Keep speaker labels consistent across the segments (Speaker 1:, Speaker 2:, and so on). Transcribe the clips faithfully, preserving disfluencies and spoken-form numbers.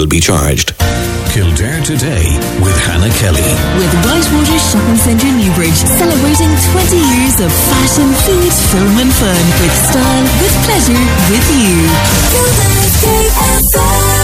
Speaker 1: will be charged. Kildare Today with Hannah Kelly.
Speaker 2: With Whitewater Shopping Centre Newbridge, celebrating twenty years of fashion, food, film and fun. With style, with pleasure, with you. Kildare's K F M.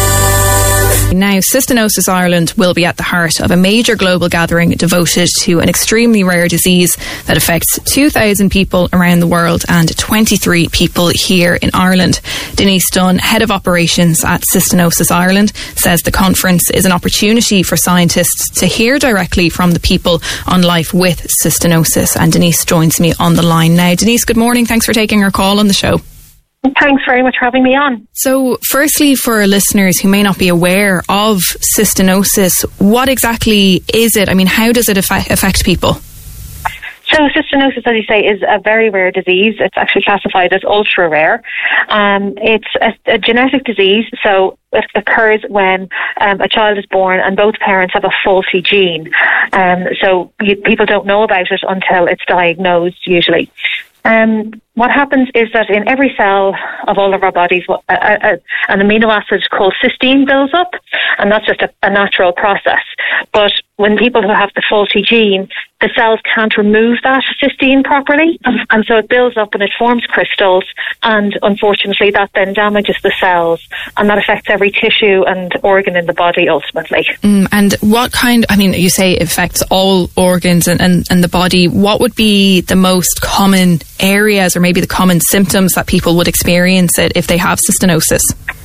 Speaker 3: Now, Cystinosis Ireland will be at the heart of a major global gathering devoted to an extremely rare disease that affects two thousand people around the world and twenty-three people here in Ireland. Denise Dunn, Head of Operations at Cystinosis Ireland, says the conference is an opportunity for scientists to hear directly from the people on life with cystinosis. And Denise joins me on the line now. Denise, good morning. Thanks for taking our call on the show.
Speaker 4: Thanks very much for having me on.
Speaker 3: So, firstly, for listeners who may not be aware of cystinosis, what exactly is it? I mean, how does it affect, affect people?
Speaker 4: So cystinosis, as you say, is a very rare disease. It's actually classified as ultra rare. Um, it's a, a genetic disease, so it occurs when um, a child is born and both parents have a faulty gene. Um, so you, people don't know about it until it's diagnosed, usually. Um, what happens is that in every cell of all of our bodies, uh, uh, an amino acid called cysteine builds up, and that's just a, a natural process. But when people who have the faulty gene, the cells can't remove that cysteine properly, and so it builds up and it forms crystals, and unfortunately that then damages the cells, and that affects every tissue and organ in the body ultimately.
Speaker 3: Mm, and what kind, I mean, you say it affects all organs and, and, and the body. What would be the most common areas or maybe the common symptoms that people would experience it if they have cystinosis?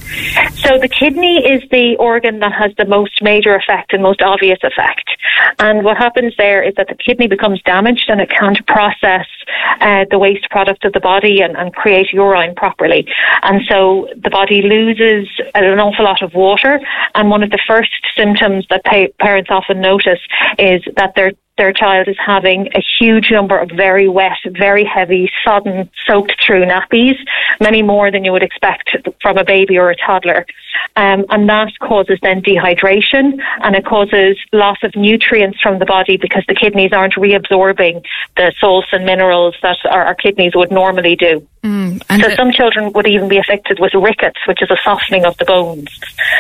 Speaker 4: So the kidney is the organ that has the most major effect and most obvious effect. And what happens there is that the kidney becomes damaged and it can't process uh, the waste product of the body and, and create urine properly. And so the body loses an awful lot of water. And one of the first symptoms that pa- parents often notice is that their their child is having a huge number of very wet, very heavy, sodden, soaked through nappies, many more than you would expect from a baby or a toddler. Um, and that causes then dehydration, and it causes loss of nutrients from the body because the kidneys aren't reabsorbing the salts and minerals that our, our kidneys would normally do. Mm, and so some children would even be affected with rickets, which is a softening of the bones.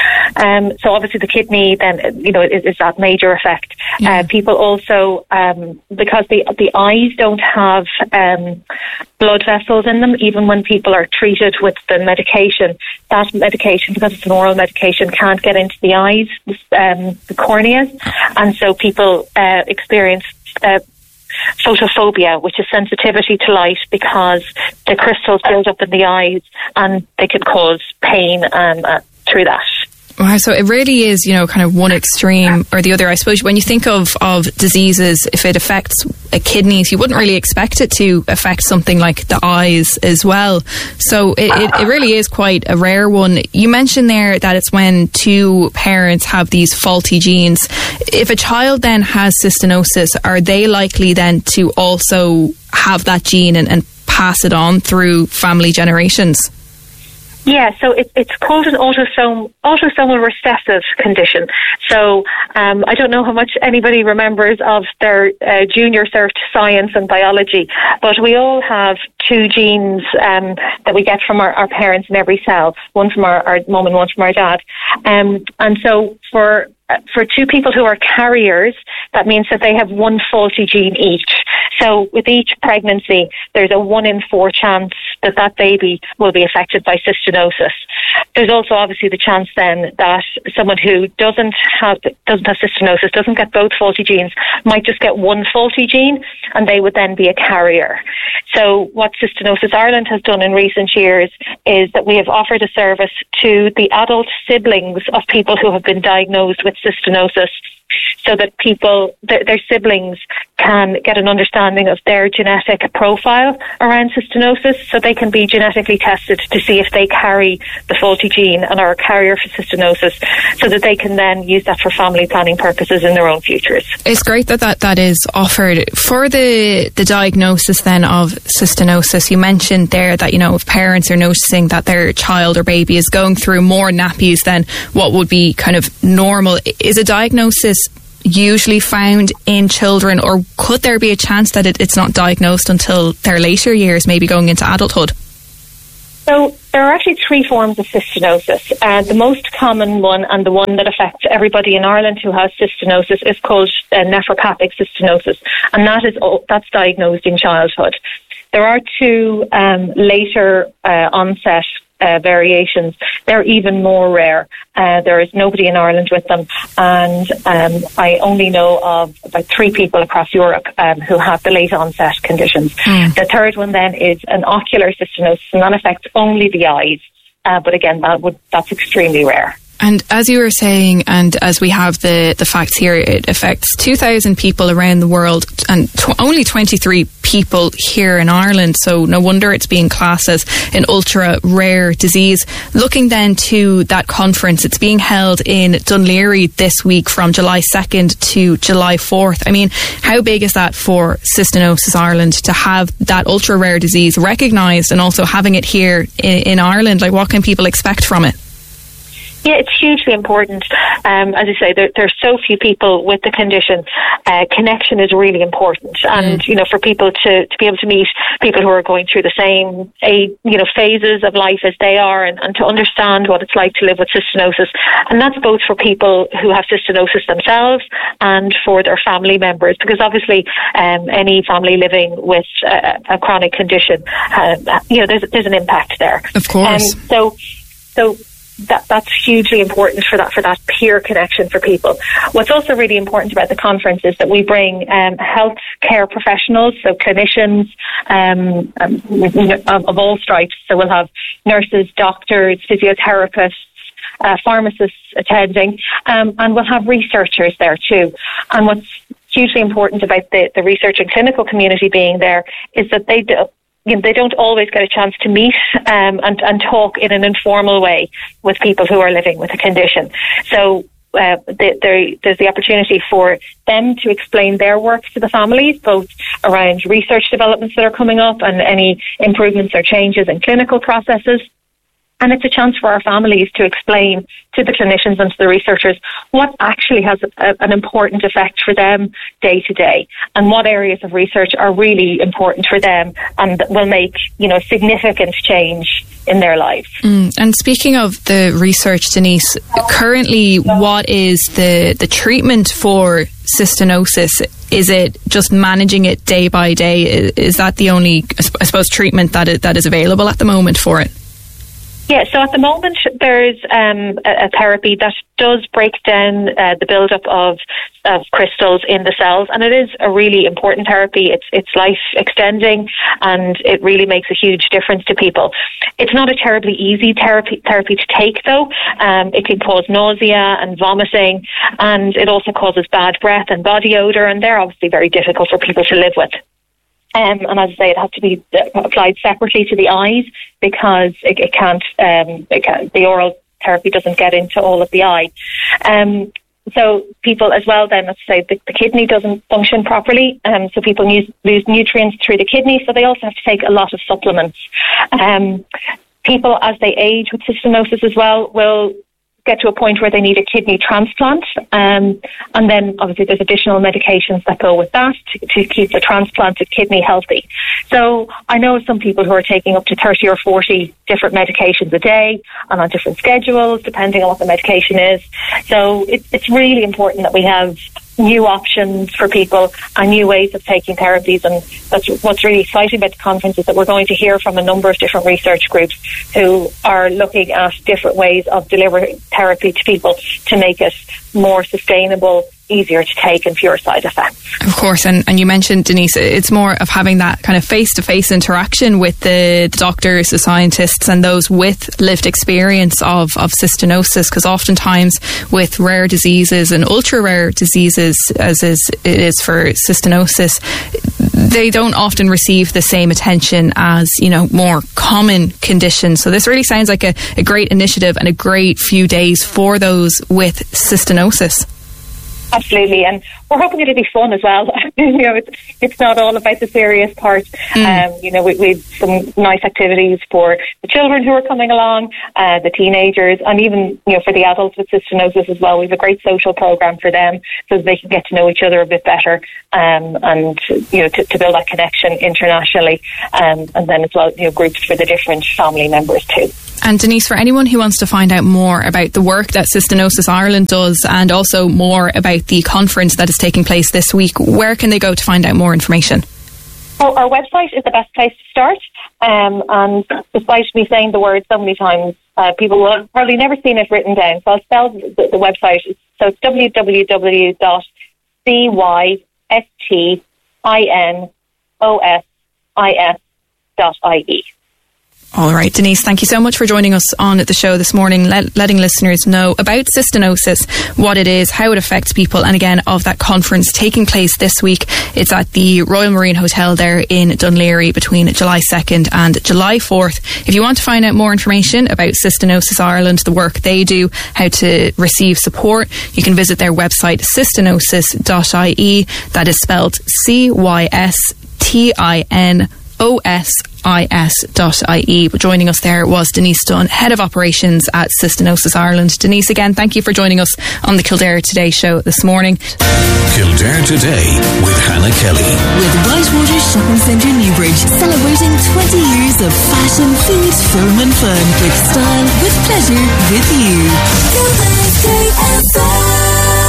Speaker 4: Um, so obviously the kidney then, you know, is, is that major effect. Yeah. Uh, people also, um, because the the eyes don't have um, blood vessels in them, even when people are treated with the medication, that medication, because it's an oral medication, can't get into the eyes, um, the corneas, and so people uh, experience uh, photophobia, which is sensitivity to light, because the crystals build up in the eyes and they can cause pain um, uh, through that.
Speaker 3: Wow, so it really is, you know, kind of one extreme or the other. I suppose when you think of, of diseases, if it affects uh, kidneys, you wouldn't really expect it to affect something like the eyes as well. So it, it, it really is quite a rare one. You mentioned there that it's when two parents have these faulty genes. If a child then has cystinosis, are they likely then to also have that gene and, and pass it on through family generations?
Speaker 4: Yeah, so it, it's called an autosome, autosomal recessive condition. So um, I don't know how much anybody remembers of their uh, junior cert science and biology, but we all have two genes um, that we get from our, our parents in every cell, one from our, our mum and one from our dad. Um, and so for for two people who are carriers, that means that they have one faulty gene each. So with each pregnancy, there's a one in four chance that that baby will be affected by cystinosis. There's also obviously the chance then that someone who doesn't have doesn't have cystinosis, doesn't get both faulty genes, might just get one faulty gene, and they would then be a carrier. So what Cystinosis Ireland has done in recent years is that we have offered a service to the adult siblings of people who have been diagnosed with cystinosis, so that people, th- their siblings, can get an understanding of their genetic profile around cystinosis, so they can be genetically tested to see if they carry the faulty gene and are a carrier for cystinosis, so that they can then use that for family planning purposes in their own futures.
Speaker 3: It's great that that, that is offered. For the, the diagnosis then of cystinosis, you mentioned there that, you know, if parents are noticing that their child or baby is going through more nappies than what would be kind of normal, is a diagnosis usually found in children, or could there be a chance that it, it's not diagnosed until their later years, maybe going into adulthood?
Speaker 4: So There are actually three forms of cystinosis. Uh, the most common one, and the one that affects everybody in Ireland who has cystinosis, is called uh, nephropathic cystinosis, and that is that's diagnosed in childhood. There are two um, later uh, onset uh, variations. They're even more rare. Uh, there is nobody in Ireland with them, and um, I only know of about three people across Europe um, who have the late onset conditions. Mm. The third one then is an ocular cystinosis, and that affects only the eyes. Uh, but again, that would that's extremely rare.
Speaker 3: And as you were saying, and as we have the, the facts here, it affects two thousand people around the world and tw- only twenty-three people here in Ireland. So no wonder it's being classed as an ultra rare disease. Looking then to that conference, it's being held in Dún Laoghaire this week from July second to July fourth. I mean, how big is that for Cystinosis Ireland to have that ultra rare disease recognised and also having it here in, in Ireland? Like, what can people expect from it?
Speaker 4: Yeah, it's hugely important. Um, as I say, there, there's so few people with the condition. Uh, connection is really important, and mm. you know, for people to, to be able to meet people who are going through the same a, you know phases of life as they are, and, and to understand what it's like to live with cystinosis, and that's both for people who have cystinosis themselves and for their family members, because obviously um, any family living with uh, a chronic condition, uh, you know, there's there's an impact there.
Speaker 3: Of course.
Speaker 4: Um, so, so. That that's hugely important for that for that peer connection for people. What's also really important about the conference is that we bring um, health care professionals, so clinicians um, um, of, of all stripes. So we'll have nurses, doctors, physiotherapists, uh, pharmacists attending, um, and we'll have researchers there too. And what's hugely important about the, the research and clinical community being there is that they do, You know, they don't always get a chance to meet um, and, and talk in an informal way with people who are living with a condition. So uh, they, there's the opportunity for them to explain their work to the families, both around research developments that are coming up and any improvements or changes in clinical processes. And it's a chance for our families to explain to the clinicians and to the researchers what actually has a, an important effect for them day to day, and what areas of research are really important for them and will make, you know, significant change in their lives.
Speaker 3: Mm. And speaking of the research, Denise, currently what is the, the treatment for cystinosis? Is it just managing it day by day? Is that the only, I suppose, treatment that is, that is available at the moment for it?
Speaker 4: Yeah, so at the moment there's um, a, a therapy that does break down uh, the build-up of, of crystals in the cells, and it is a really important therapy. It's it's life-extending, and it really makes a huge difference to people. It's not a terribly easy therapy therapy to take, though. Um, it can cause nausea and vomiting, and it also causes bad breath and body odour, and they're obviously very difficult for people to live with. Um, and as I say, it has to be applied separately to the eyes because it, it can't, um, it can't, the oral therapy doesn't get into all of the eye. Um, so people as well then, let's say the, the kidney doesn't function properly, um, so people lose, lose nutrients through the kidney, so they also have to take a lot of supplements. Um, people, as they age with cystinosis as well, will get to a point where they need a kidney transplant, um, and then obviously there's additional medications that go with that to, to keep the transplanted kidney healthy. So I know some people who are taking up to thirty or forty different medications a day and on different schedules depending on what the medication is. So it, it's really important that we have new options for people and new ways of taking therapies, and that's what's really exciting about the conference, is that we're going to hear from a number of different research groups who are looking at different ways of delivering therapy to people to make it more sustainable, easier to take, and fewer side effects.
Speaker 3: Of course, and, and you mentioned, Denise, it's more of having that kind of face-to-face interaction with the, the doctors, the scientists, and those with lived experience of, of cystinosis, because oftentimes with rare diseases and ultra-rare diseases, as is, it is for cystinosis, they don't often receive the same attention as, you know, more common conditions. So this really sounds like a, a great initiative and a great few days for those with cystinosis.
Speaker 4: Absolutely, and we're hoping it'll be fun as well. you know, it's, it's not all about the serious part. Mm. Um, you know, we, we've some nice activities for the children who are coming along, uh, the teenagers, and even, you know, for the adults with cystinosis as well. We have a great social program for them so that they can get to know each other a bit better, um, and, you know, to, to build that connection internationally, um, and then as well, you know, groups for the different family members too.
Speaker 3: And Denise, for anyone who wants to find out more about the work that Cystinosis Ireland does and also more about the conference that is taking place this week, where can they go to find out more information?
Speaker 4: Well, our website is the best place to start. Um, and despite me saying the word so many times, uh, people will have probably never seen it written down. So I'll spell the, the website. So it's w w w dot cystinous dot I E.
Speaker 3: All right, Denise, thank you so much for joining us on the show this morning, let, letting listeners know about cystinosis, what it is, how it affects people, and again, of that conference taking place this week. It's at the Royal Marine Hotel there in Dún Laoghaire between July second and July fourth. If you want to find out more information about Cystinosis Ireland, the work they do, how to receive support, you can visit their website, cystinosis dot I E. That is spelled C Y S T I N O S I S dot I E. But joining us there was Denise Dunn, Head of Operations at Cystinosis Ireland. Denise, again, thank you for joining us on the Kildare Today show this morning.
Speaker 1: Kildare Today with Hannah Kelly.
Speaker 2: With Whitewater Shopping Centre Newbridge, celebrating twenty years of fashion, food, film and fun. With style, with pleasure, with you. Kildare F M.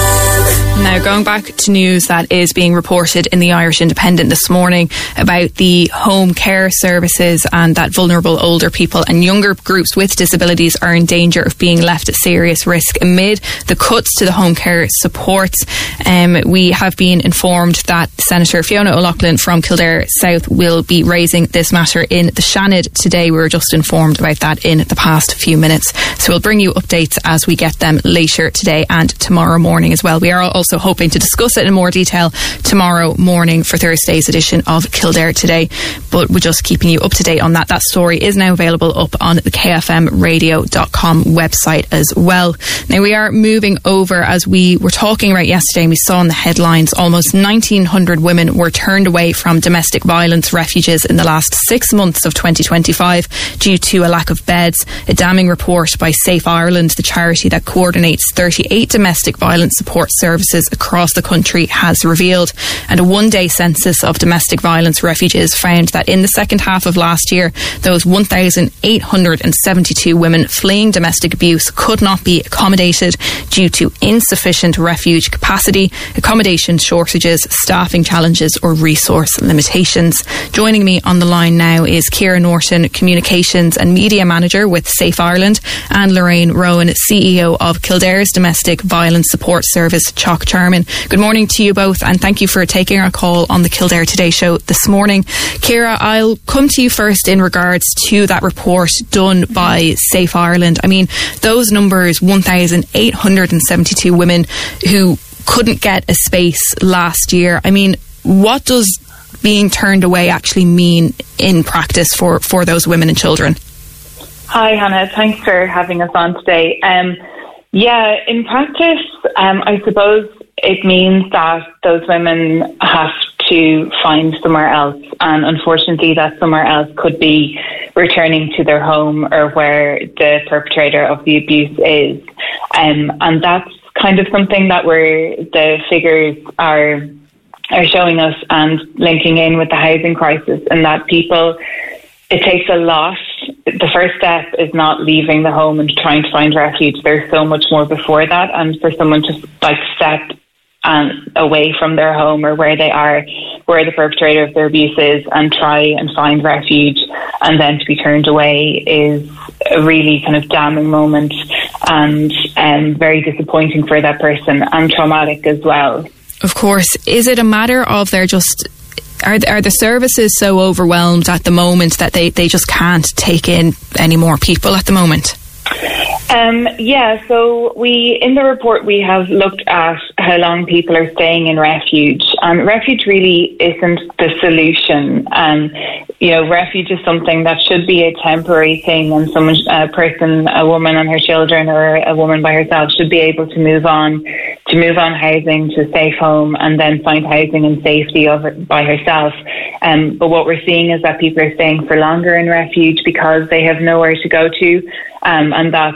Speaker 3: Now, going back to news that is being reported in the Irish Independent this morning about the home care services and that vulnerable older people and younger groups with disabilities are in danger of being left at serious risk amid the cuts to the home care supports. Um, we have been informed that Senator Fiona O'Loughlin from Kildare South will be raising this matter in the Seanad today. We were just informed about that in the past few minutes. So we'll bring you updates as we get them later today and tomorrow morning as well. We are also hoping to discuss it in more detail tomorrow morning for Thursday's edition of Kildare Today, but we're just keeping you up to date on that. That story is now available up on the k f m radio dot com website as well. Now, we are moving over, as we were talking about yesterday and we saw in the headlines, almost nineteen hundred women were turned away from domestic violence refuges in the last six months of twenty twenty-five due to a lack of beds. A damning report by Safe Ireland, the charity that coordinates thirty-eight domestic violence support services across the country, has revealed. And a one-day census of domestic violence refuges found that in the second half of last year, those one thousand eight hundred seventy-two women fleeing domestic abuse could not be accommodated due to insufficient refuge capacity, accommodation shortages, staffing challenges or resource limitations. Joining me on the line now is Ciara Norton, Communications and Media Manager with Safe Ireland, and Lorraine Rowan, C E O of Kildare's Domestic Violence Support Service, Chalk Charmin. Good morning to you both, and thank you for taking our call on the Kildare Today show this morning. Ciara, I'll come to you first in regards to that report done by Safe Ireland. I mean, those numbers, one thousand eight hundred seventy-two women who couldn't get a space last year. I mean, what does being turned away actually mean in practice for, for those women and children?
Speaker 5: Hi, Hannah. Thanks for having us on today. Um, yeah, in practice, um, I suppose it means that those women have to find somewhere else, and unfortunately that somewhere else could be returning to their home or where the perpetrator of the abuse is. Um, and that's kind of something that we're, the figures are are showing us and linking in with the housing crisis, and that people, it takes a lot. The first step is not leaving the home and trying to find refuge. There's so much more before that, and for someone to like step and away from their home or where they are, where the perpetrator of their abuse is, and try and find refuge, and then to be turned away is a really kind of damning moment, and um, very disappointing for that person and traumatic as well.
Speaker 3: Of course. Is it a matter of they're just... Are, are the services so overwhelmed at the moment that they, they just can't take in any more people at the moment?
Speaker 5: Um, yeah, so we, in the report, we have looked at how long people are staying in refuge. Um, refuge really isn't the solution. Um, you know, refuge is something that should be a temporary thing, and someone, a person, a woman and her children, or a woman by herself should be able to move on to move on housing to a safe home and then find housing and safety of it by herself. Um, but what we're seeing is that people are staying for longer in refuge because they have nowhere to go to, um, and that's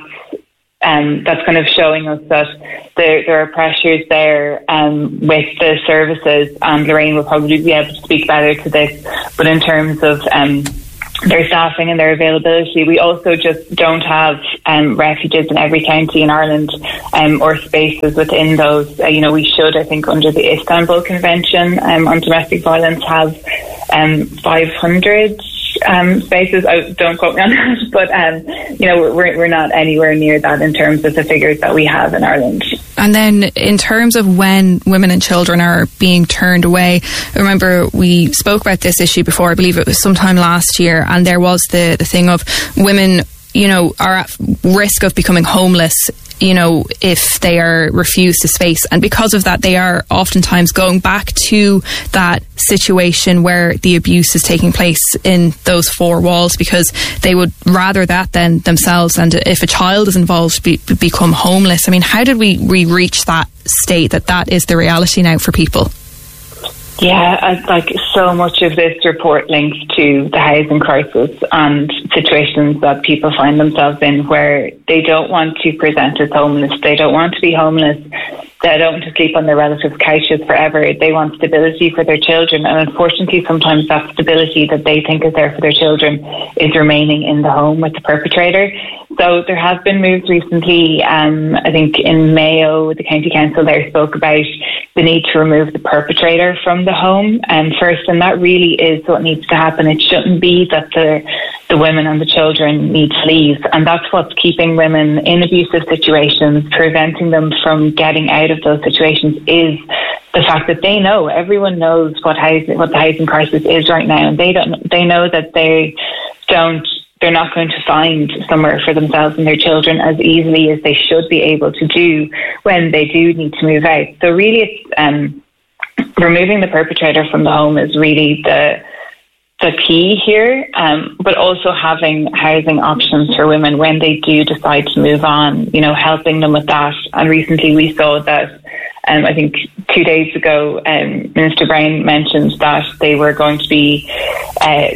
Speaker 5: um, that's kind of showing us that there there are pressures there um, with the services. And Lorraine will probably be able to speak better to this. But in terms of um, their staffing and their availability, we also just don't have um, refuges in every county in Ireland, um, or spaces within those. Uh, you know, we should, I think, under the Istanbul Convention um, on domestic violence, have um, five hundred um, spaces. I, don't quote me on that, but um, you know, we're we're not anywhere near that in terms of the figures that we have in Ireland.
Speaker 3: And then in terms of when women and children are being turned away, I remember we spoke about this issue before. I believe it was sometime last year, and there was the, the thing of women, you know, are at risk of becoming homeless, you know, if they are refused a space. And because of that, they are oftentimes going back to that situation where the abuse is taking place in those four walls, because they would rather that than themselves, and if a child is involved, be, become homeless. I mean, how did we, we reach that state that that is the reality now for people?
Speaker 5: Yeah, I, like so much of this report links to the housing crisis and situations that people find themselves in where they don't want to present as homeless. They don't want to be homeless. They don't want to sleep on their relatives' couches forever. They want stability for their children. And unfortunately, sometimes that stability that they think is there for their children is remaining in the home with the perpetrator. So there have been moves recently. Um, I think in Mayo, the county council there spoke about the need to remove the perpetrator from the home um, first, and that really is what needs to happen. It shouldn't be that the the women and the children need to leave, and that's what's keeping women in abusive situations, preventing them from getting out of those situations, is the fact that they know, everyone knows what housing, what the housing crisis is right now, and they don't. They know that they don't. They're not going to find somewhere for themselves and their children as easily as they should be able to do when they do need to move out. So really, it's um, removing the perpetrator from the home is really the the key here, um, but also having housing options for women when they do decide to move on, you know, helping them with that. And recently we saw that, um, I think two days ago, um, Minister Brown mentioned that they were going to be uh,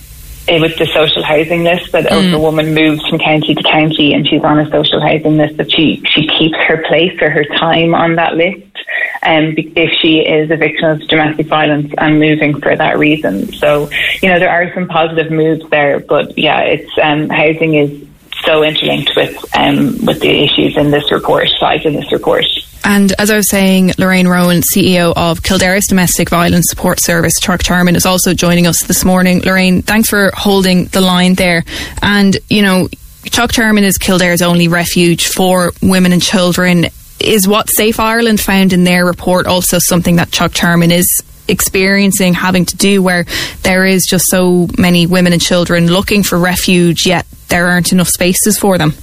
Speaker 5: with the social housing list, that mm. if a woman moves from county to county and she's on a social housing list, that she, she keeps her place or her time on that list, um, if she is a victim of domestic violence and moving for that reason. So, you know, there are some positive moves there, but yeah, it's um, housing is so interlinked with um, with the issues in this report, slides in this report.
Speaker 3: And as I was saying, Lorraine Rowan, C E O of Kildare's Domestic Violence Support Service, Chuck Charman, is also joining us this morning. Lorraine, thanks for holding the line there. And, you know, Chuck Charman is Kildare's only refuge for women and children. Is what Safe Ireland found in their report also something that Chuck Charman is experiencing, having to do, where there is just so many women and children looking for refuge, yet there aren't enough spaces for them?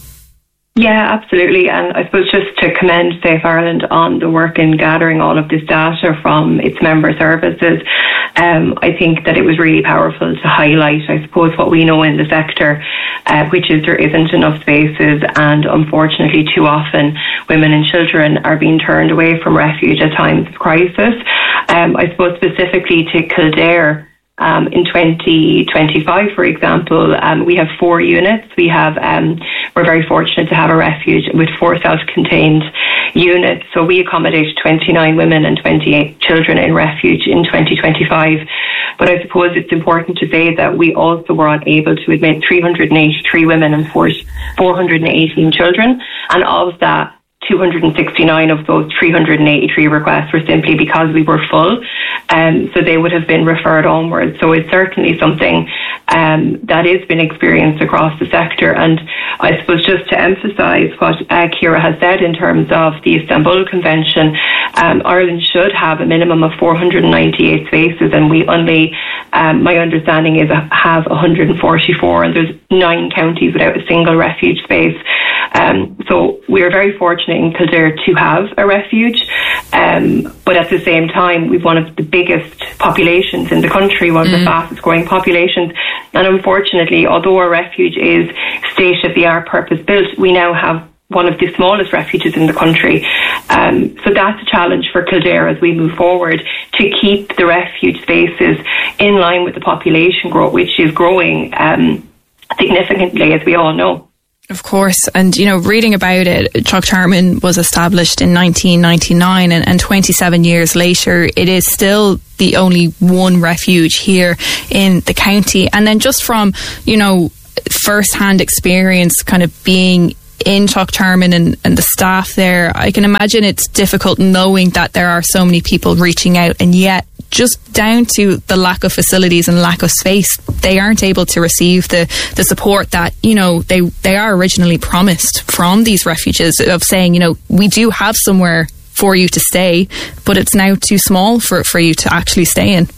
Speaker 6: Yeah, absolutely. And I suppose just to commend Safe Ireland on the work in gathering all of this data from its member services, um, I think that it was really powerful to highlight, I suppose, what we know in the sector, uh, which is there isn't enough spaces, and unfortunately too often women and children are being turned away from refuge at times of crisis. Um, I suppose specifically to Kildare, Um, in twenty twenty-five, for example, um, we have four units. We have, um, we're very fortunate to have a refuge with four self-contained units. So we accommodate twenty-nine women and twenty-eight children in refuge in twenty twenty-five. But I suppose it's important to say that we also were unable to admit three hundred eighty-three women and four hundred eighteen children. And of that, two hundred sixty-nine of those three hundred eighty-three requests were simply because we were full. Um, so they would have been referred onwards. So it's certainly something um, that has been experienced across the sector. And I suppose just to emphasise what uh, Ciara has said in terms of the Istanbul Convention, um, Ireland should have a minimum of four hundred ninety-eight spaces, and we only, um, my understanding is, have one hundred forty-four, and there's nine counties without a single refuge space. Um, so we're very fortunate in Kildare to have a refuge, um, but at the same time we've one of the biggest populations in the country, one of mm. the fastest growing populations, and unfortunately, although our refuge is state of the art purpose built, we now have one of the smallest refuges in the country. Um, so that's a challenge for Kildare as we move forward to keep the refuge spaces in line with the population growth, which is growing um, significantly, as we all know.
Speaker 3: Of course, and you know, reading about it, Clough-Chartman was established in nineteen ninety-nine, and, and twenty-seven years later, it is still the only one refuge here in the county. And then just from, you know, first-hand experience, kind of being in Clough-Chartman and, and the staff there, I can imagine it's difficult knowing that there are so many people reaching out, and yet just down to the lack of facilities and lack of space, they aren't able to receive the, the support that, you know, they, they are originally promised from these refuges, of saying, you know, we do have somewhere for you to stay, but it's now too small for, for you to actually stay in.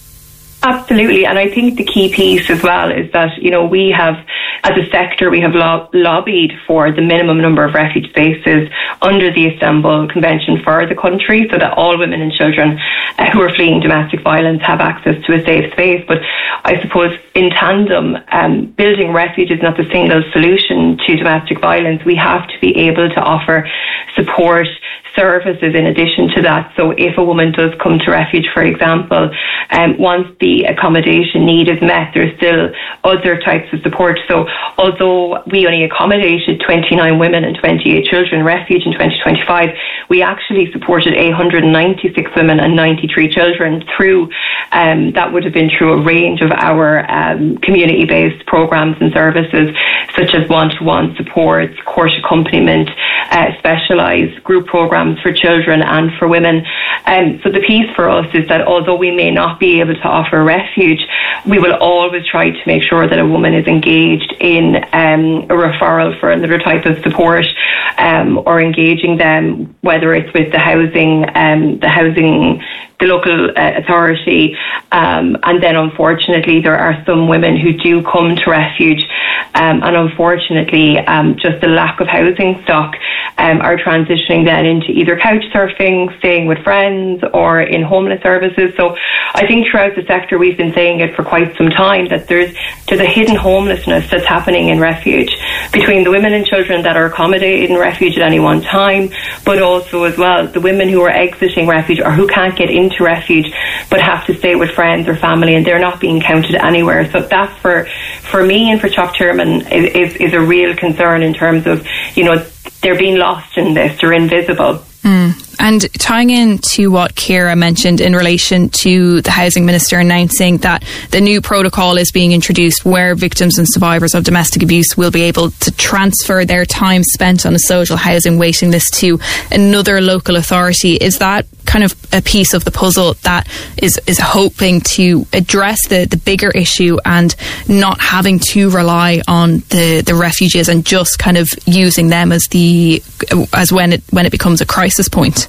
Speaker 6: Absolutely, and I think the key piece as well is that, you know, we have, as a sector, we have lo- lobbied for the minimum number of refuge spaces under the Istanbul Convention for the country, so that all women and children uh, who are fleeing domestic violence have access to a safe space. But I suppose in tandem, um, building refuge is not the single solution to domestic violence. We have to be able to offer support services in addition to that. So if a woman does come to refuge, for example, um, once the accommodation need is met, there's still other types of support. So although we only accommodated twenty-nine women and twenty-eight children in refuge in twenty twenty-five, we actually supported eight hundred ninety-six women and ninety-three children through, um, that would have been through a range of our um, community-based programs and services, such as one-to-one supports, court accompaniment, uh, specialised group programs for children and for women. Um, so the piece for us is that although we may not be able to offer refuge, we will always try to make sure that a woman is engaged in um, a referral for another type of support, um, or engaging them, whether it's with the housing, um, the housing, the local uh, authority, um, and then unfortunately there are some women who do come to refuge, um, and unfortunately um, just the lack of housing stock um, are transitioning then into either couch surfing, staying with friends, or in homeless services. So I think throughout the sector we've been saying it for quite some time, that there's there's a hidden homelessness that's happening in refuge between the women and children that are accommodated in refuge at any one time, but also as well the women who are exiting refuge or who can't get into refuge but have to stay with friends or family, and they're not being counted anywhere. So that's for for me and for Clough-Chartman is, is, is a real concern in terms of, you know, they're being lost in this, they're invisible.
Speaker 3: Mm. And tying in to what Ciara mentioned in relation to the Housing Minister announcing that the new protocol is being introduced where victims and survivors of domestic abuse will be able to transfer their time spent on a social housing waiting list to another local authority, is that kind of a piece of the puzzle that is, is hoping to address the, the bigger issue and not having to rely on the, the refugees and just kind of using them as the as when it when it becomes a crisis point?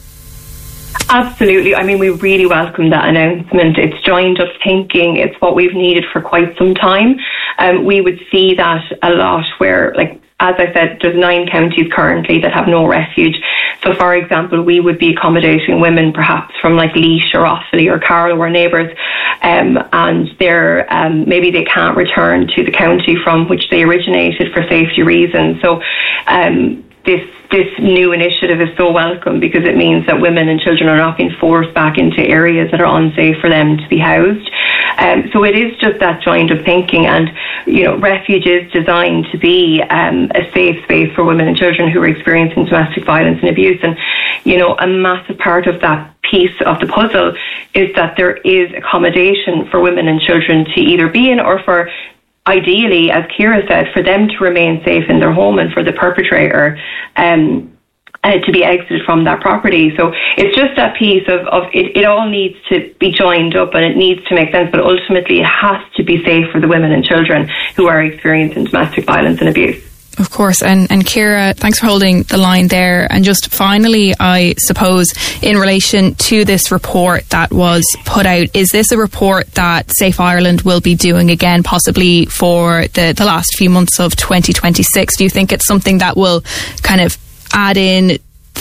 Speaker 6: Absolutely. I mean, we really welcome that announcement. It's joined up thinking. It's what we've needed for quite some time. Um, we would see that a lot where, like, as I said, there's nine counties currently that have no refuge. So, for example, we would be accommodating women perhaps from like Laois or Offaly or Carlow or neighbours, um, and they're um, maybe they can't return to the county from which they originated for safety reasons. So um, this this new initiative is so welcome because it means that women and children are not being forced back into areas that are unsafe for them to be housed. Um, so it is just that joined up thinking, and you know, refuge is designed to be um, a safe space for women and children who are experiencing domestic violence and abuse. And you know, a massive part of that piece of the puzzle is that there is accommodation for women and children to either be in, or for, ideally, as Ciara said, for them to remain safe in their home and for the perpetrator um, uh, to be exited from that property. So it's just that piece of, of it, it all needs to be joined up and it needs to make sense, but ultimately it has to be safe for the women and children who are experiencing domestic violence and abuse.
Speaker 3: Of course. And, and Ciara, thanks for holding the line there. And just finally, I suppose, in relation to this report that was put out, is this a report that Safe Ireland will be doing again, possibly for the, the last few months of twenty twenty-six? Do you think it's something that will kind of add in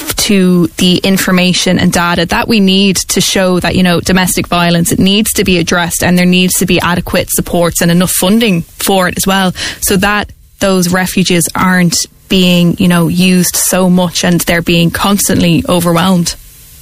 Speaker 3: to the information and data that we need to show that, you know, domestic violence, it needs to be addressed and there needs to be adequate supports and enough funding for it as well, so that those refuges aren't being, you know, used so much and they're being constantly overwhelmed.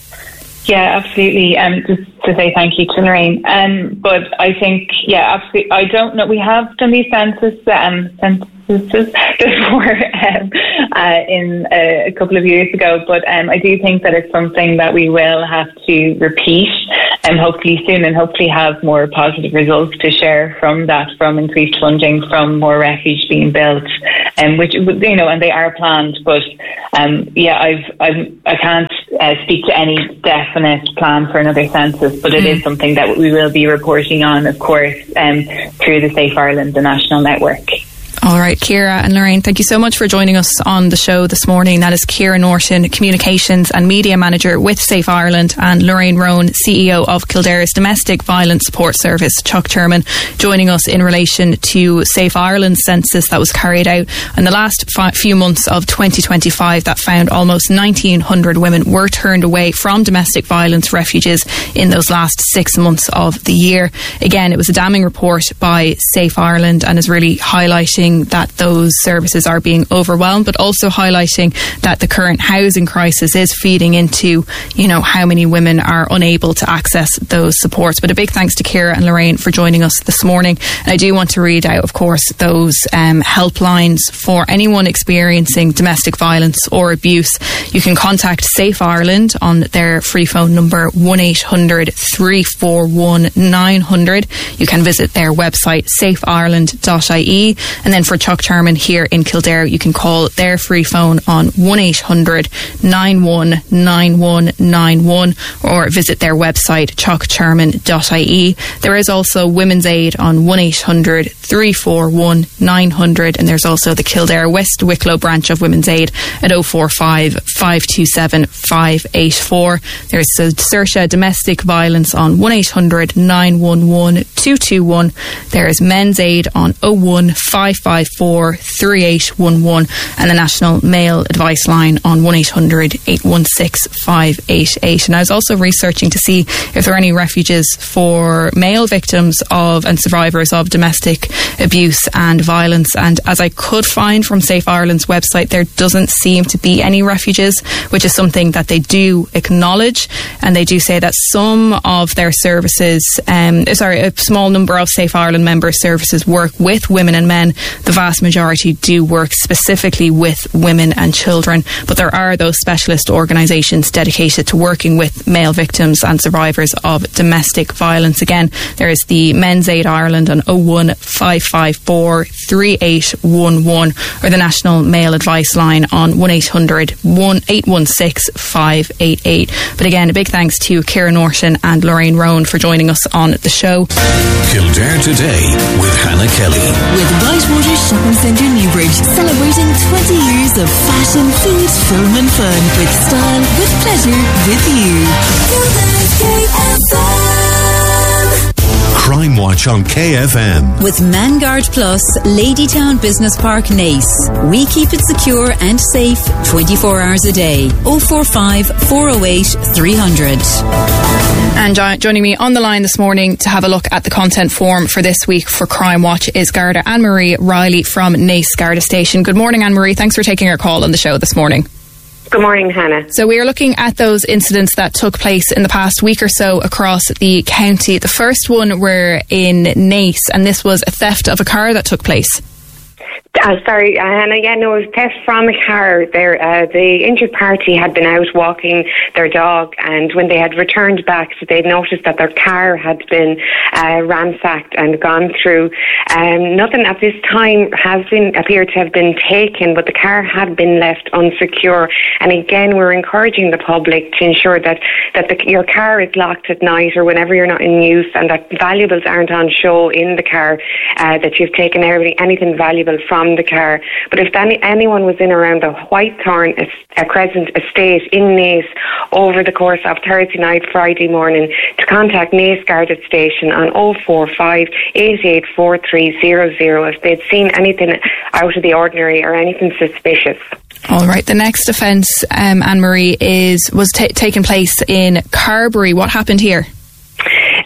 Speaker 5: Yeah, absolutely. Um, just to say thank you to Lorraine. Um, but I think, yeah, absolutely. I don't know. We have done these census, um, censuses before um, uh, in uh, a couple of years ago, but um, I do think that it's something that we will have to repeat and um, hopefully soon, and hopefully have more positive results to share from that, from increased funding, from more refuge being built, um, which, you know, and they are planned. But um, yeah, I've, I've I can't uh, speak to any definite plan for another census, but it mm. is something that we will be reporting on, of course, um, through the Safe Ireland, the national network.
Speaker 3: All right, Ciara and Lorraine, thank you so much for joining us on the show this morning. That is Ciara Norton, Communications and Media Manager with Safe Ireland, and Lorraine Rowan, C E O of Kildare's Domestic Violence Support Service, Chuck Sherman, joining us in relation to Safe Ireland's census that was carried out in the last fi- few months of twenty twenty-five that found almost nineteen hundred women were turned away from domestic violence refuges in those last six months of the year. Again, it was a damning report by Safe Ireland and is really highlighting that those services are being overwhelmed, but also highlighting that the current housing crisis is feeding into, you know, how many women are unable to access those supports. But a big thanks to Ciara and Lorraine for joining us this morning. And I do want to read out, of course, those um, helplines for anyone experiencing domestic violence or abuse. You can contact Safe Ireland on their free phone number one eight hundred three four one nine hundred. You can visit their website safe ireland dot I E, and then for Chuck Sherman here in Kildare, you can call their free phone on one eight hundred nine one nine one nine one or visit their website chuck sherman dot I E. There is also Women's Aid on one eight hundred three four one nine hundred, and there's also the Kildare West Wicklow branch of Women's Aid at oh four five five two seven five eight four. There's Saoirse Domestic Violence on one eight hundred nine one one two two one. There is Men's Aid on oh one five five four three eight one one, and the National Male Advice Line on one eight hundred eight one six five eight eight. And I was also researching to see if there are any refuges for male victims of and survivors of domestic abuse and violence, and as I could find from Safe Ireland's website, there doesn't seem to be any refuges, which is something that they do acknowledge, and they do say that some of their services, um, sorry, a small number of Safe Ireland member services work with women and men. The vast majority do work specifically with women and children, but there are those specialist organisations dedicated to working with male victims and survivors of domestic violence. Again, there is the Men's Aid Ireland on oh one five five four three eight one one, or the National Male Advice Line on one eight hundred eight one six five eight eight. But again, a big thanks to Ciara Norton and Lorraine Rowan for joining us on the show.
Speaker 1: Kildare Today with Hannah Kelly.
Speaker 2: With Whitewater Shopping Centre Newbridge, celebrating twenty years of fashion, food, film and fun, with style, with pleasure, with you. Kildare's K F M.
Speaker 1: Crime Watch on K F M.
Speaker 7: With Manguard Plus, Ladytown Business Park, Naas. We keep it secure and safe twenty-four hours a day. oh four five four oh eight three hundred.
Speaker 3: And jo- joining me on the line this morning to have a look at the content form for this week for Crime Watch is Garda Anne-Marie Riley from Naas Garda Station. Good morning, Anne-Marie. Thanks for taking our call on the show this morning.
Speaker 8: Good morning, Hannah.
Speaker 3: So we are looking at those incidents that took place in the past week or so across the county. The first one were in Naas, and this was a theft of a car that took place.
Speaker 8: Uh, sorry, uh, Hannah. Yeah, no, it was theft from a car. There, uh, the injured party had been out walking their dog, and when they had returned back, so they'd noticed that their car had been uh, ransacked and gone through. Um, nothing at this time has been appeared to have been taken, but the car had been left unsecure. And again, we're encouraging the public to ensure that that the, your car is locked at night or whenever you're not in use, and that valuables aren't on show in the car. Uh, that you've taken everything, anything valuable from the car. But if any, anyone was in around the Whitethorn a Crescent estate in Naas over the course of Thursday night, Friday morning, to contact Naas Garda Station on oh four five eight eight four three zero zero if they'd seen anything out of the ordinary or anything suspicious.
Speaker 3: All right. The next offence, um, Anne-Marie, is was t- taking place in Carbery. What happened here?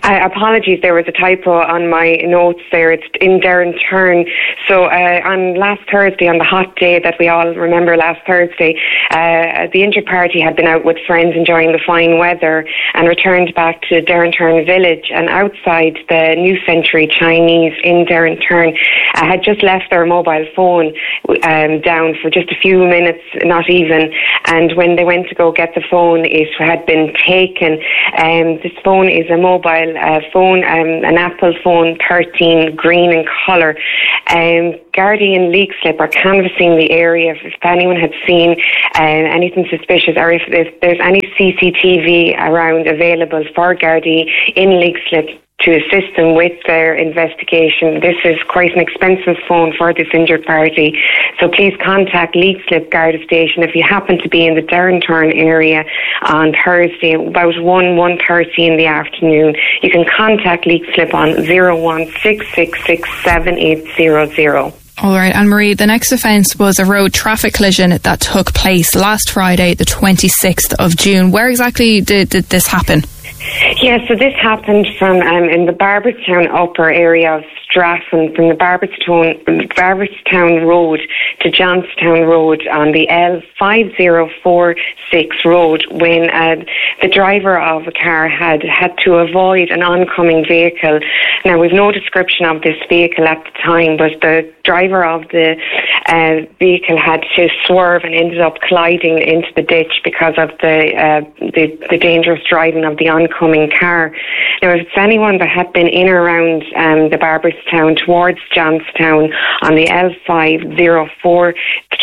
Speaker 8: Uh, apologies, there was a typo on my notes there. It's in Derrinturn. So uh, on last Thursday, on the hot day that we all remember last Thursday, uh, the injured party had been out with friends enjoying the fine weather and returned back to Derrinturn village. And outside, the New Century Chinese in Derrinturn uh, had just left their mobile phone um, down for just a few minutes, not even. And when they went to go get the phone, it had been taken. Um, this phone is a mobile uh, phone, um, an Apple phone thirteen, green in colour. Um, Gardaí and Leixlip are canvassing the area if, if anyone had seen um, anything suspicious, or if, if there's any C C T V around available for Gardaí in Leixlip to assist them with their investigation. This is quite an expensive phone for this injured party. So please contact Leixlip Garda Station if you happen to be in the Derrinturn area on Thursday, about one, one thirty in the afternoon. You can contact Leixlip on zero one six six six seven eight zero zero.
Speaker 3: All right, Anne-Marie, the next offence was a road traffic collision that took place last Friday, the twenty-sixth of June. Where exactly did, did this happen?
Speaker 8: Yeah, so this happened from um, in the Barberstown upper area of Stratham, from the Barberstown, Barberstown Road to Johnstown Road on the L five zero four six road, when uh, the driver of a car had had to avoid an oncoming vehicle. Now, we've no description of this vehicle at the time, but the driver of the uh, vehicle had to swerve and ended up colliding into the ditch because of the, uh, the, the dangerous driving of the oncoming car. Now, if it's anyone that had been in or around um, the Barberstown towards Johnstown on the L five zero four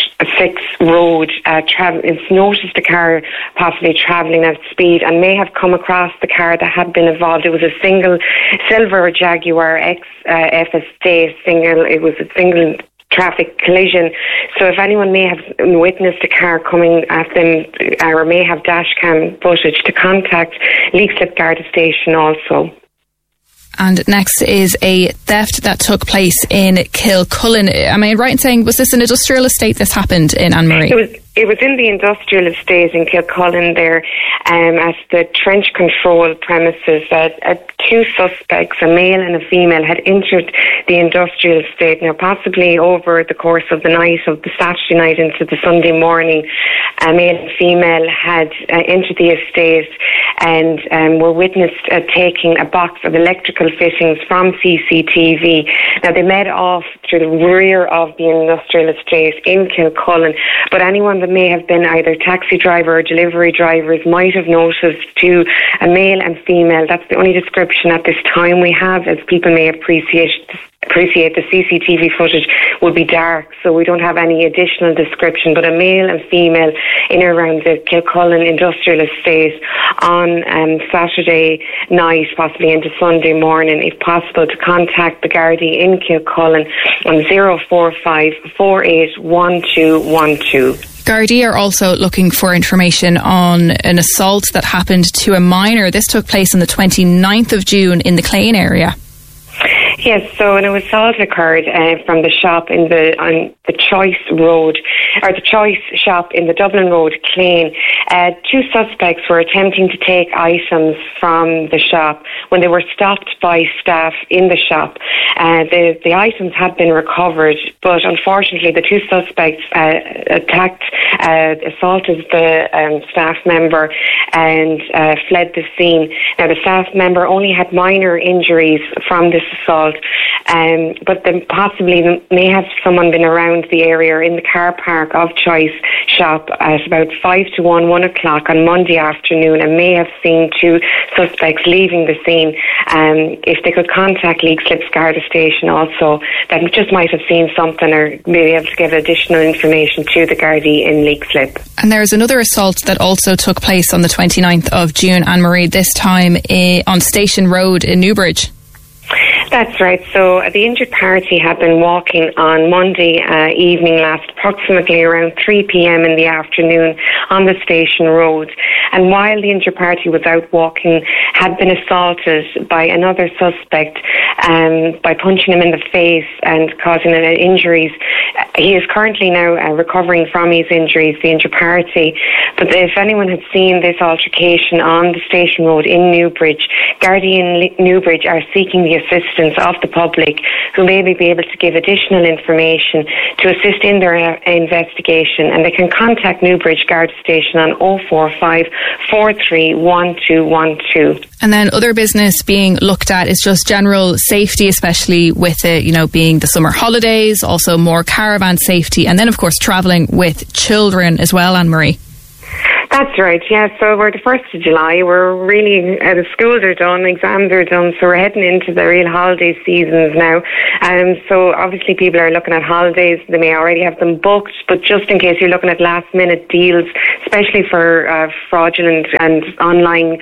Speaker 8: six road, uh, tra- it's noticed the car possibly travelling at speed and may have come across the car that had been involved. It was a single silver Jaguar X uh, F S D, single, it was a single traffic collision. So if anyone may have witnessed a car coming at them or may have dash cam footage, to contact Leixlip Garda Station also.
Speaker 3: And next is a theft that took place in Kilcullen. Am I right in saying, was this an industrial estate this happened in, Anne-Marie?
Speaker 8: It was It was in the industrial estate in Kilcullen there, um, at the trench control premises. That uh, two suspects, a male and a female, had entered the industrial estate. Now, possibly over the course of the night, of the Saturday night into the Sunday morning, a male and female had uh, entered the estate and um, were witnessed uh, taking a box of electrical fittings from C C T V. Now, they made off through the rear of the industrial estate in Kilcullen, but anyone that may have been either taxi driver or delivery drivers might have noticed two, a male and female. That's the only description at this time we have, as people may appreciate appreciate the C C T V footage would be dark, so we don't have any additional description, but a male and female in or around the Kilcullen industrial estate on um, Saturday night, possibly into Sunday morning. If possible, to contact the Gardaí in Kilcullen on zero four five four eight one two one two.
Speaker 3: Gardaí are also looking for information on an assault that happened to a minor. This took place on the twenty-ninth of June in the Clane area.
Speaker 8: Yes, so an assault occurred uh, from the shop in the on the Choice Road, or the Choice shop in the Dublin Road, Clane. Uh, two suspects were attempting to take items from the shop when they were stopped by staff in the shop. Uh, the, the items had been recovered, but unfortunately the two suspects uh, attacked, uh, assaulted the um, staff member and uh, fled the scene. Now, the staff member only had minor injuries from this assault, um, but then possibly may have someone been around the area or in the car park of Choice shop at about five to one, one o'clock on Monday afternoon, and may have seen two suspects leaving the scene. Um, if they could contact Leixlip's Garda Station also, that just might have seen something or maybe able to give additional information to the Gardaí in Leixlip.
Speaker 3: And there is another assault that also took place on the twenty-ninth of June, Anne-Marie, this time uh, on Station Road in Newbridge.
Speaker 8: That's right. So uh, the injured party had been walking on Monday uh, evening last, approximately around three p.m. in the afternoon on the station road. And while the injured party was out walking, had been assaulted by another suspect um, by punching him in the face and causing uh, injuries. He is currently now uh, recovering from his injuries, the injured party. But if anyone had seen this altercation on the station road in Newbridge, Gardaí in Newbridge are seeking the assistance of the public who may be able to give additional information to assist in their uh, investigation, and they can contact Newbridge Guard Station on oh four five, four three one two one two.
Speaker 3: And then other business being looked at is just general safety, especially with it, you know, being the summer holidays, also more caravan safety, and then of course travelling with children as well, Anne-Marie.
Speaker 8: That's right, yeah. So we're the first of July. We're really, uh, the schools are done, exams are done, so we're heading into the real holiday seasons now. Um, so obviously people are looking at holidays. They may already have them booked, but just in case you're looking at last minute deals, especially for uh, fraudulent and online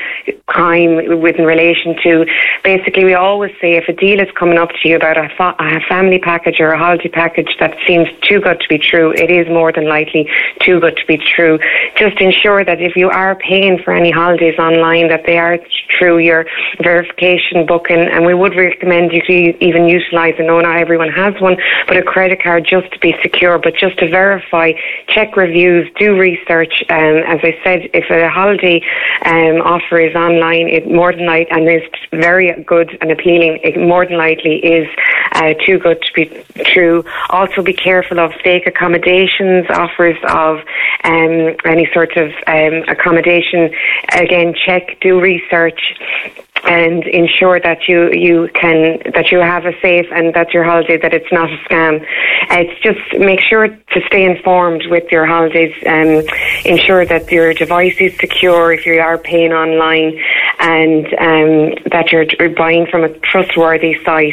Speaker 8: crime with in relation to, basically we always say if a deal is coming up to you about a, fa- a family package or a holiday package that seems too good to be true, it is more than likely too good to be true. Just ensure that if you are paying for any holidays online, that they are through your verification booking, and we would recommend you to even utilise, I know not everyone has one, but a credit card just to be secure, but just to verify, check reviews, do research. Um, as I said, if a holiday um, offer is online, it more than likely, and is very good and appealing, it more than likely is uh, too good to be true. Also be careful of fake accommodations, offers of um, any sort of um, accommodation. Again, check, do research, and ensure that you, you can that you have a safe and that your holiday, that it's not a scam. Uh, it's just make sure to stay informed with your holidays. Um, ensure that your device is secure if you are paying online, and um, that you're buying from a trustworthy site.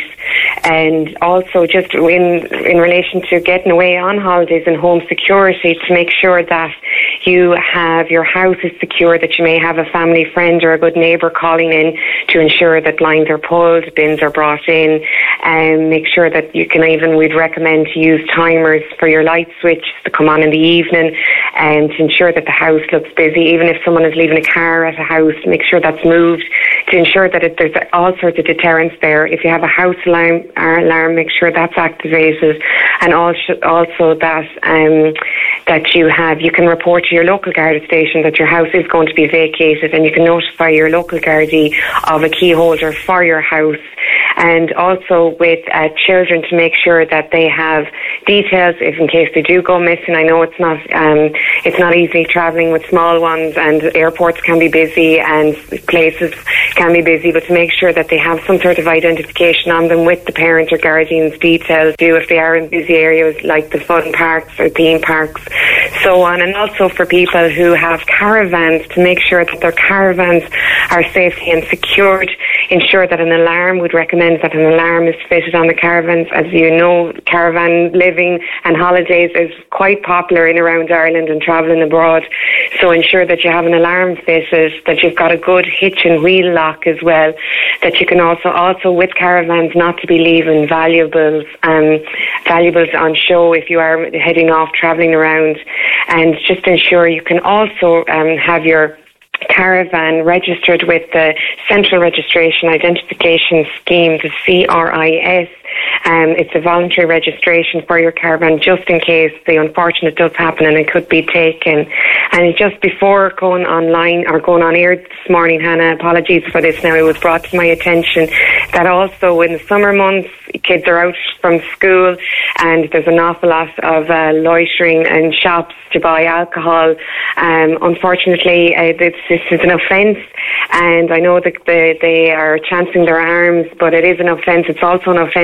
Speaker 8: And also just in in relation to getting away on holidays and home security, to make sure that you have your house is secure, that you may have a family friend or a good neighbour calling in to ensure that blinds are pulled, bins are brought in, and make sure that you can even, we'd recommend to use timers for your light switch to come on in the evening, and to ensure that the house looks busy. Even if someone is leaving a car at a house, make sure that's moved, to ensure that it, there's all sorts of deterrents there. If you have a house alarm, alarm make sure that's activated, and also, also that um, that you have, you can report to your local Garda station that your house is going to be vacated, and you can notify your local Gardaí of a key holder for your house. And also with uh, children, to make sure that they have details if in case they do go missing. I know it's not um, it's not easy travelling with small ones, and airports can be busy and places can be busy, but to make sure that they have some sort of identification on them with the parent or guardian's details, do if they are in busy areas like the fun parks or theme parks, so on. And also for people who have caravans, to make sure that their caravans are safely and secured. Ensure that an alarm, would recommend that an alarm is fitted on the caravans. As you know, caravan living and holidays is quite popular in around Ireland and travelling abroad. So ensure that you have an alarm fitted, that you've got a good hitch and wheel lock as well, that you can also, also with caravans, not to be leaving valuables, um, valuables on show if you are heading off travelling around. And just ensure you can also um, have your caravan registered with the Central Registration Identification Scheme, the C R I S. Um, it's a voluntary registration for your caravan, just in case the unfortunate does happen and it could be taken. And just before going online or going on air this morning, Hannah, apologies for this now, it was brought to my attention that also in the summer months, kids are out from school and there's an awful lot of uh, loitering in shops to buy alcohol. Um, unfortunately, uh, this, this is an offence, and I know that they, they are chancing their arms, but it is an offence. It's also an offence yourself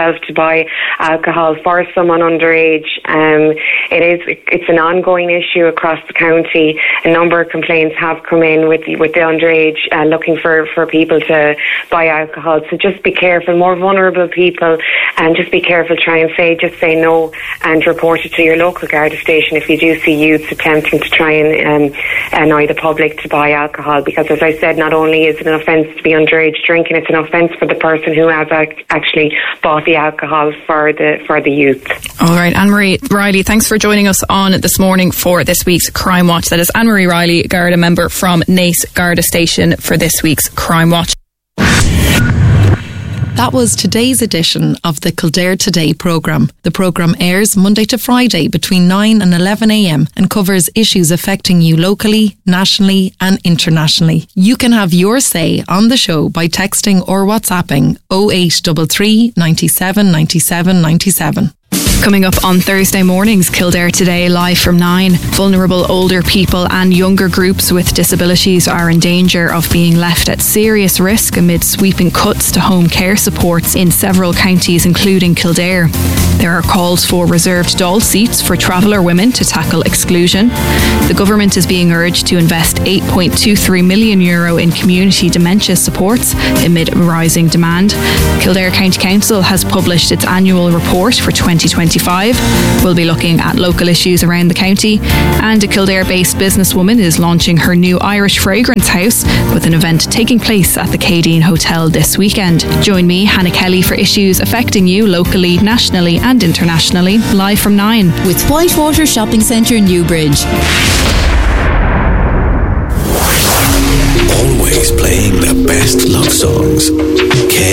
Speaker 8: yourself to buy alcohol for someone underage. Um, it is it's an ongoing issue across the county. A number of complaints have come in with the, with the underage uh, looking for, for people to buy alcohol. So just be careful. More vulnerable people, and just be careful. Try and say just say no and report it to your local Garda station if you do see youths attempting to try and um, annoy the public to buy alcohol. Because as I said, not only is it an offence to be underage drinking, it's an offence for the person who has ac- actually bought the alcohol for the for the youth.
Speaker 3: All right, Anne-Marie Riley, thanks for joining us on this morning for this week's Crime Watch. That is Anne-Marie Riley, Garda member from Naas Garda Station, for this week's Crime Watch.
Speaker 9: That was today's edition of the Kildare Today programme. The programme airs Monday to Friday between nine and eleven a m and covers issues affecting you locally, nationally and internationally. You can have your say on the show by texting or WhatsApping oh eight three three, nine seven, nine seven, nine seven.
Speaker 3: Coming up on Thursday mornings, Kildare Today live from nine. Vulnerable older people and younger groups with disabilities are in danger of being left at serious risk amid sweeping cuts to home care supports in several counties, including Kildare. There are calls for reserved dole seats for traveller women to tackle exclusion. The government is being urged to invest eight point two three million euro in community dementia supports amid rising demand. Kildare County Council has published its annual report for twenty twenty-five. We'll be looking at local issues around the county, and a Kildare-based businesswoman is launching her new Irish fragrance house with an event taking place at the Cadine Hotel this weekend. Join me, Hannah Kelly, for issues affecting you locally, nationally and internationally, live from nine.
Speaker 7: With Whitewater Shopping Centre, Newbridge.
Speaker 1: Always playing the best love songs. K